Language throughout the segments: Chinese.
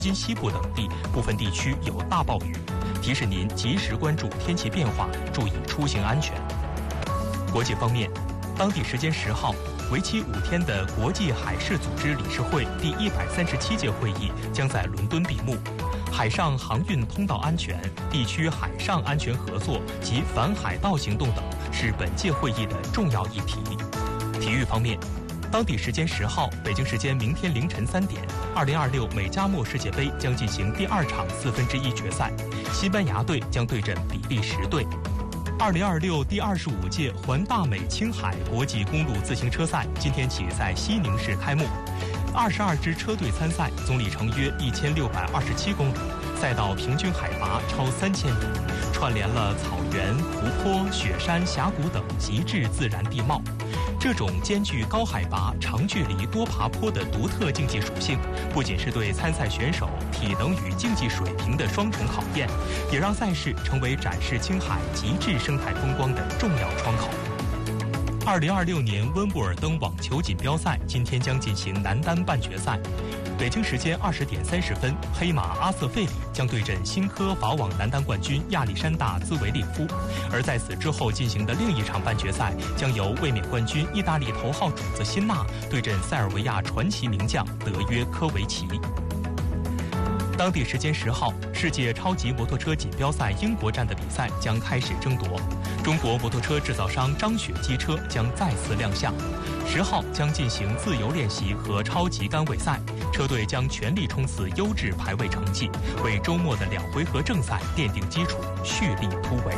京西部等地部分地区有大暴雨，提示您及时关注天气变化，注意出行安全。国际方面，当地时间10号，为期5天的国际海事组织理事会第137届会议将在伦敦闭幕。海上航运通道安全、地区海上安全合作及反海盗行动等是本届会议的重要议题。体育方面，当地时间10号，北京时间明天凌晨3点，2026美加墨世界杯将进行第2场1/4决赛，西班牙队将对阵比利时队。2026第25届环大美青海国际公路自行车赛今天起在西宁市开幕，22支车队参赛，总里程约1627公里，赛道平均海拔超3000米，串联了草原、湖泊、雪山、峡谷等极致自然地貌。这种兼具高海拔、长距离多爬坡的独特竞技属性，不仅是对参赛选手体能与竞技水平的双重考验，也让赛事成为展示青海极致生态风光的重要窗口。2026年温布尔登网球锦标赛今天将进行男单半决赛，北京时间20点30分，黑马阿瑟费里将对阵新科法网男单冠军亚历山大兹维列夫，而在此之后进行的另一场半决赛将由卫冕冠军意大利头号种子辛纳对阵塞尔维亚传奇名将德约科维奇。当地时间10号，世界超级摩托车锦标赛英国站的比赛将开始争夺，中国摩托车制造商张雪机车将再次亮相。10号将进行自由练习和超级杆位赛，车队将全力冲刺优质排位成绩，为周末的2回合正赛奠定基础，蓄力突围。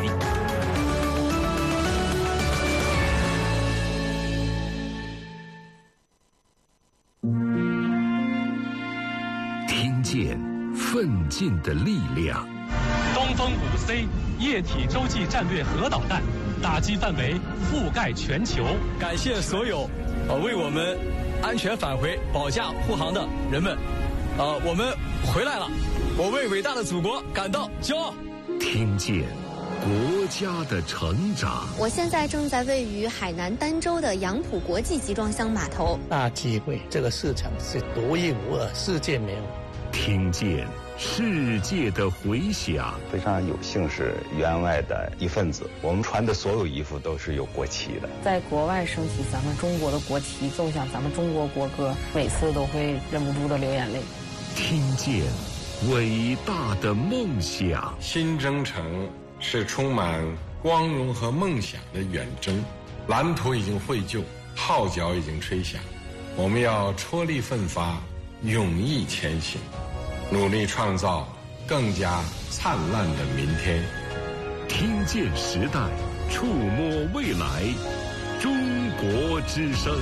听见奋进的力量。 东风5C 液体洲际战略核导弹，打击范围覆盖全球。 感谢所有为我们安全返回保驾护航的人们，我们回来了，我为伟大的祖国感到骄傲。 听见国家的成长。 我现在正在位于海南儋州的杨浦国际集装箱码头。 大机会，这个市场是独一无二，世界没有。 听见世界的回响。 非常有幸是员外的一份子，我们穿的所有衣服都是有国旗的。 在国外升起咱们中国的国旗，奏响咱们中国国歌，每次都会忍不住的流眼泪。 听见伟大的梦想。 新征程是充满光荣和梦想的远征，蓝图已经绘就，号角已经吹响，我们要踔厉奋发，勇毅前行，努力创造更加灿烂的明天。 听见时代，触摸未来，中国之声。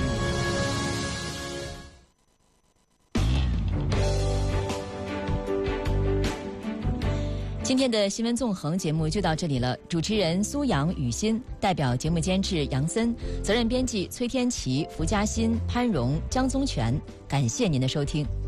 今天的新闻纵横节目就到这里了，主持人苏阳、雨欣，代表节目监制杨森，责任编辑崔天琪、福嘉欣、潘荣、江宗全，感谢您的收听。